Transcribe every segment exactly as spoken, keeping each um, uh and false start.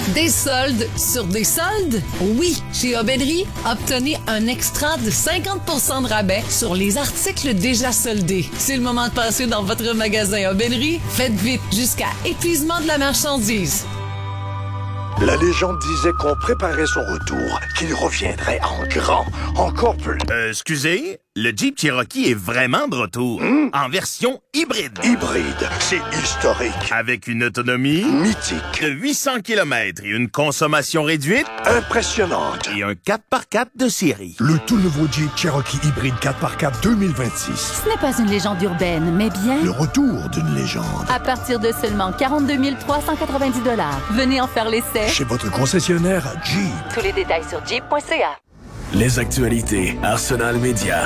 Des soldes sur des soldes? Oui, chez Aubainerie, obtenez un extra de cinquante pour cent de rabais sur les articles déjà soldés. C'est le moment de passer dans votre magasin Aubainerie. Faites vite jusqu'à épuisement de la marchandise. La légende disait qu'on préparait son retour, qu'il reviendrait en grand, encore plus. Euh, excusez, le Jeep Cherokee est vraiment de retour, mmh. en version hybride. Hybride, c'est historique. Avec une autonomie mythique de huit cents kilomètres et une consommation réduite impressionnante. Et un quatre par quatre de série. Le tout nouveau Jeep Cherokee hybride quatre par quatre deux mille vingt-six. Ce n'est pas une légende urbaine, mais bien le retour d'une légende. À partir de seulement quarante-deux mille trois cent quatre-vingt-dix dollars. Venez en faire l'essai chez votre concessionnaire Jeep. Tous les détails sur jeep point c a. Les actualités Arsenal Média.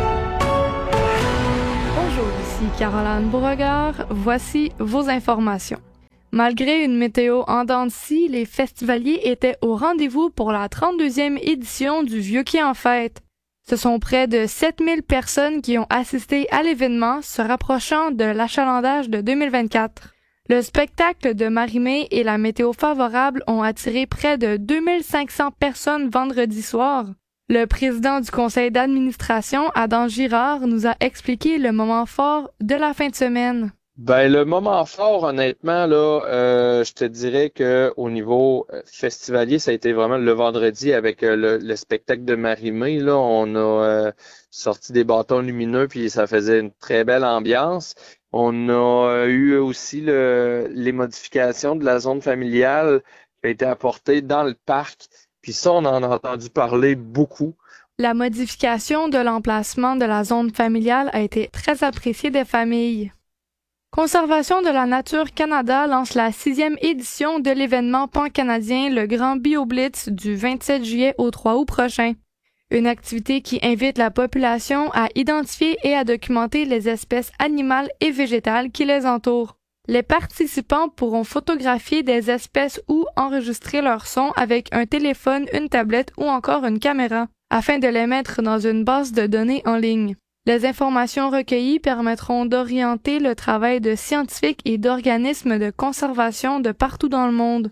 Bonjour, ici Caroline Beauregard. Voici vos informations. Malgré une météo en dents de scie, les festivaliers étaient au rendez-vous pour la trente-deuxième édition du Vieux qui en fête. Ce sont près de sept mille personnes qui ont assisté à l'événement, se rapprochant de l'achalandage de deux mille vingt-quatre. Le spectacle de Marie-Mé et la météo favorable ont attiré près de deux mille cinq cents personnes vendredi soir. Le président du conseil d'administration, Adam Girard, nous a expliqué le moment fort de la fin de semaine. Ben le moment fort, honnêtement, là, euh, je te dirais que au niveau festivalier, ça a été vraiment le vendredi avec euh, le, le spectacle de Marie-Mé. Là, on a euh, sorti des bâtons lumineux, puis ça faisait une très belle ambiance. On a eu aussi le, les modifications de la zone familiale qui a été apportée dans le parc. Puis ça, on en a entendu parler beaucoup. La modification de l'emplacement de la zone familiale a été très appréciée des familles. Conservation de la Nature Canada lance la sixième édition de l'événement pan-canadien le Grand BioBlitz du vingt-sept juillet au trois août prochain. Une activité qui invite la population à identifier et à documenter les espèces animales et végétales qui les entourent. Les participants pourront photographier des espèces ou enregistrer leur son avec un téléphone, une tablette ou encore une caméra, afin de les mettre dans une base de données en ligne. Les informations recueillies permettront d'orienter le travail de scientifiques et d'organismes de conservation de partout dans le monde.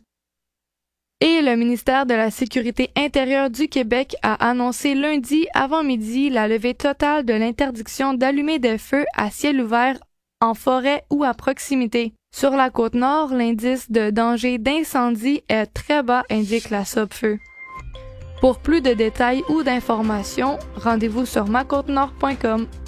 Et le ministère de la Sécurité intérieure du Québec a annoncé lundi avant midi la levée totale de l'interdiction d'allumer des feux à ciel ouvert en forêt ou à proximité. Sur la côte nord, l'indice de danger d'incendie est très bas, indique la Sopfeu. Pour plus de détails ou d'informations, rendez-vous sur ma côte nord point com.